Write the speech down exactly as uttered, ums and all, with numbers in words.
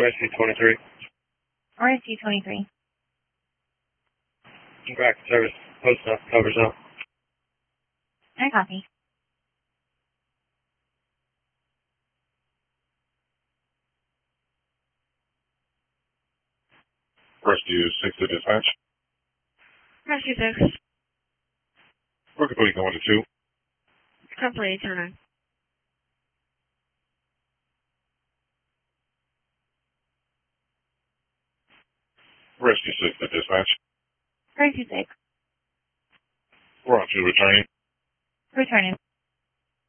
Rescue twenty-three. Rescue twenty-three. Back to service. Post up. Covers up. I copy. Rescue six to dispatch. Rescue six. We're completing one to two. Complete, turn on. Rescue six to dispatch. Rescue six. We're on to returning. Returning.